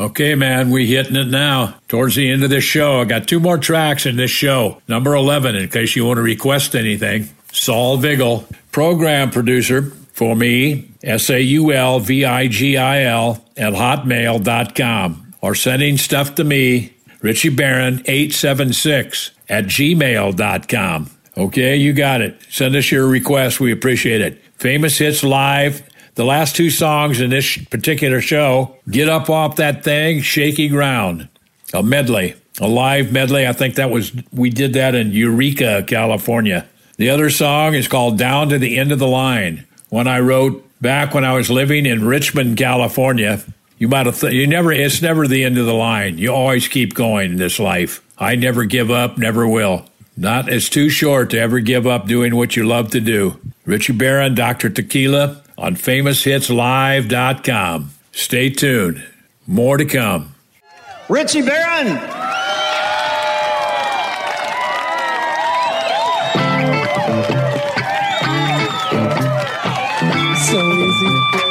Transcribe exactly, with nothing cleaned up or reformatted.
Okay, man, we hitting it now. Towards the end of this show, I got two more tracks in this show. Number eleven, in case you want to request anything. Saul Vigil, program producer for me, S A U L V I G I L at hotmail dot com. Or sending stuff to me, Richie Barron eight seven six at gmail dot com. Okay, you got it. Send us your request. We appreciate it. Famous Hits Live. The last two songs in this particular show, Get Up Off That Thing, Shaky Ground. A medley, a live medley. I think that was, we did that in Eureka, California. The other song is called Down to the End of the Line. One I wrote back when I was living in Richmond, California. You might have, th- you never, it's never the end of the line. You always keep going in this life. I never give up, never will. Not, it's too short to ever give up doing what you love to do. Richie Barron, Doctor Tequila, on famous hits live dot com. Stay tuned. More to come. Richie Barron.